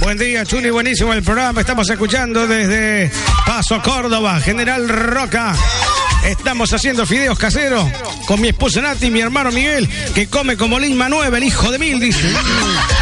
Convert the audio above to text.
Buen día, Chuli, buenísimo el programa. Estamos escuchando desde Paso, Córdoba, General Roca. Estamos haciendo fideos caseros con mi esposa Nati y mi hermano Miguel, que come como Lin Manuel, el hijo de Mil, dice.